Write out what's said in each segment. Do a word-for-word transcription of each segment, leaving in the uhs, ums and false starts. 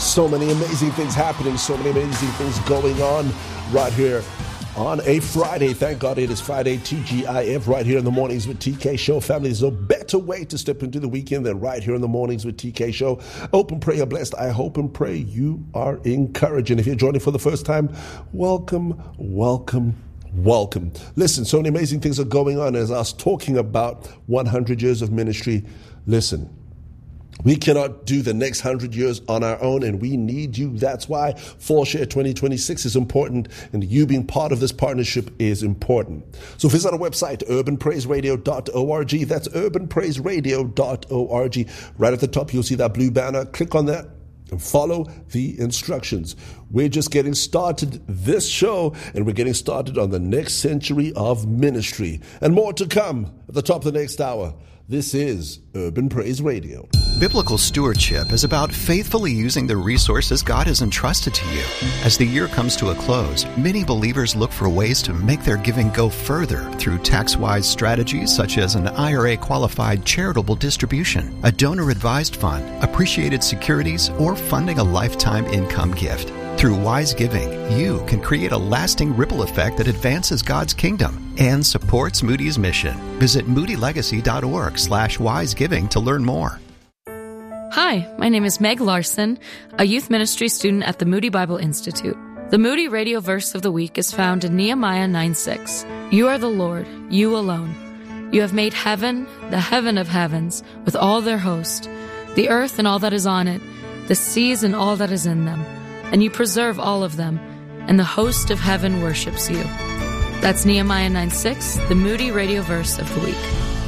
So many amazing things happening, so many amazing things going on right here on a Friday. Thank God it is Friday, T G I F, right here in the Mornings with T K Show. Family, there's no better way to step into the weekend than right here in the Mornings with T K Show. Open, pray, blessed. I hope and pray you are encouraged. And if you're joining for the first time, welcome, welcome, welcome. Listen, so many amazing things are going on. As I was talking about one hundred years of ministry, listen, we cannot do the next one hundred years on our own, and we need you. That's why Fall Share twenty twenty-six is important, and you being part of this partnership is important. So visit our website, urban praise radio dot org. That's urban praise radio dot org. Right at the top, you'll see that blue banner. Click on that and follow the instructions. We're just getting started this show, and we're getting started on the next century of ministry. And more to come at the top of the next hour. This is Urban Praise Radio. Biblical stewardship is about faithfully using the resources God has entrusted to you. As the year comes to a close, many believers look for ways to make their giving go further through tax-wise strategies such as an I R A-qualified charitable distribution, a donor-advised fund, appreciated securities, or funding a lifetime income gift. Through wise giving, you can create a lasting ripple effect that advances God's kingdom and supports Moody's mission. Visit moody legacy dot org slash wise giving to learn more. Hi, my name is Meg Larson, a youth ministry student at the Moody Bible Institute. The Moody Radio Verse of the Week is found in Nehemiah nine six. You are the Lord, you alone. You have made heaven, the heaven of heavens, with all their host, the earth and all that is on it, the seas and all that is in them. And you preserve all of them, and the host of heaven worships you. That's Nehemiah nine six, the Moody Radio Verse of the Week.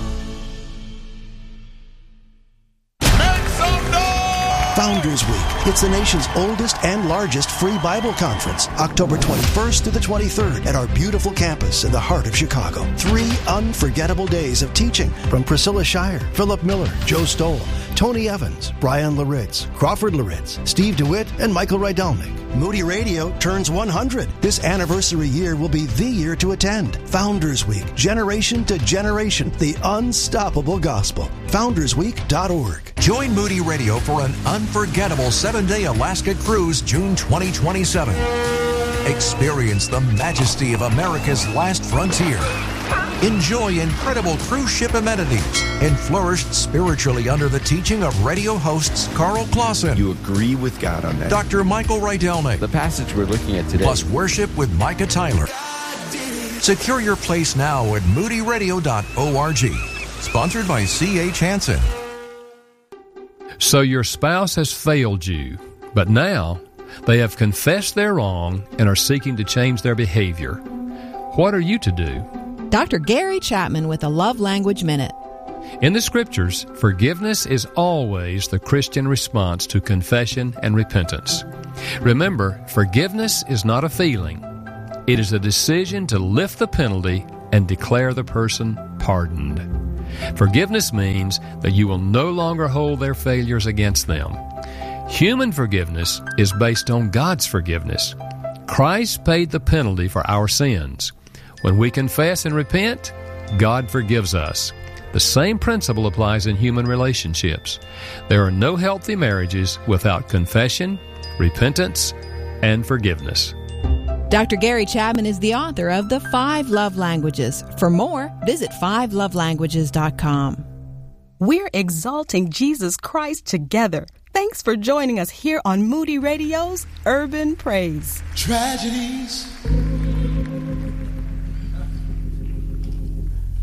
Founders Week. It's the nation's oldest and largest free Bible conference, October twenty-first to the twenty-third at our beautiful campus in the heart of Chicago. Three unforgettable days of teaching from Priscilla Shire, Philip Miller, Joe Stoll, Tony Evans, Brian Laritz, Crawford Laritz, Steve DeWitt, and Michael Rydelnik. Moody Radio turns one hundred. This anniversary year will be the year to attend. Founders Week, generation to generation, the unstoppable gospel. founders week dot org. Join Moody Radio for an unforgettable seven-day Alaska cruise, June twenty twenty-seven. Experience the majesty of America's last frontier. Enjoy incredible cruise ship amenities and flourish spiritually under the teaching of radio hosts Carl Clausen. You agree with God on that. Doctor Michael Rydelnik. The passage we're looking at today. Plus worship with Micah Tyler. Secure your place now at moody radio dot org. Sponsored by C H Hansen. So your spouse has failed you, but now they have confessed their wrong and are seeking to change their behavior. What are you to do? Doctor Gary Chapman with a Love Language Minute. In the Scriptures, forgiveness is always the Christian response to confession and repentance. Remember, forgiveness is not a feeling. It is a decision to lift the penalty and declare the person pardoned. Forgiveness means that you will no longer hold their failures against them. Human forgiveness is based on God's forgiveness. Christ paid the penalty for our sins. When we confess and repent, God forgives us. The same principle applies in human relationships. There are no healthy marriages without confession, repentance, and forgiveness. Doctor Gary Chapman is the author of The Five Love Languages. For more, visit five love languages dot com. We're exalting Jesus Christ together. Thanks for joining us here on Moody Radio's Urban Praise. Tragedies